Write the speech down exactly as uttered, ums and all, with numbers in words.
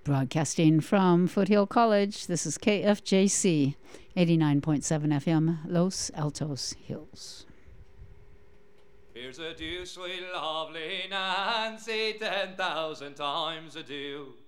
Broadcasting from Foothill College, this is K F J C, eighty-nine point seven F M, Los Altos Hills. Here's a dear, sweet, lovely Nancy, ten thousand times a due.